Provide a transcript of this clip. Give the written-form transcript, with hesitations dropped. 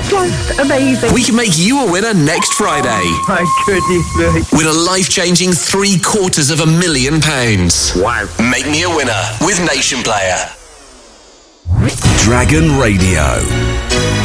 Just amazing. We can make you a winner next Friday. Oh, my goodness me. Win a life-changing £750,000. Wow. Make me a winner with Nation Player. Dragon Radio.